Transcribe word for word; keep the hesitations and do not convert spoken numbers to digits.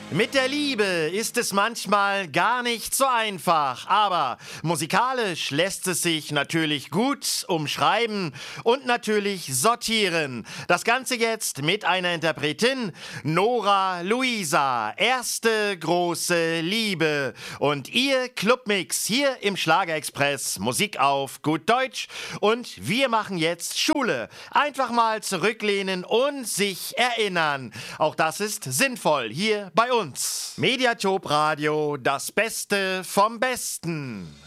Mit der Liebe ist es manchmal gar nicht so einfach, aber musikalisch lässt es sich natürlich gut umschreiben und natürlich sortieren. Das Ganze jetzt mit einer Interpretin, Nora Luisa, erste große Liebe. Und ihr Clubmix hier im Schlagerexpress, Musik auf gut Deutsch. Und wir machen jetzt Schule. Einfach mal zurücklehnen und sich erinnern. Auch das ist sinnvoll hier bei uns. Mediatop Radio, das Beste vom Besten.